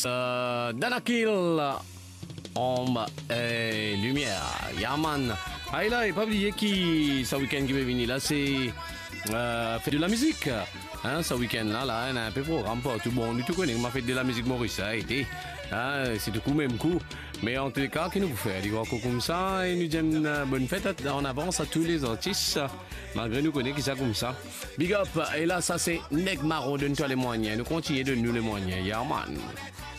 Danakil, ombre et lumière. Yaman. Ah, et là, et pas oublier qui, ce week-end qui va venir là, c'est fait de la musique. Hein, ce week-end là, on a un peu programme pas tout bon du tout connaît. M'a fait de la musique Maurice, ça a été. Hein, c'est du coup même coup. Mais en tous les cas, qui nous fait des gros coups comme ça et nous disons une bonne fête en avance à tous les artistes. Malgré nous connaît qui ça comme ça. Big up. Et là, ça c'est Neg Maro, donne-toi les moyens. Nous continuons de nous les moyens. Yaman.